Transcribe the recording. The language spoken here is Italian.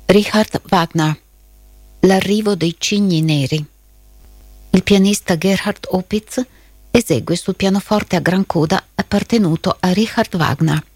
Richard Wagner, L'arrivo dei cigni neri. Il pianista Gerhard Opitz esegue sul pianoforte a gran coda appartenuto a Richard Wagner.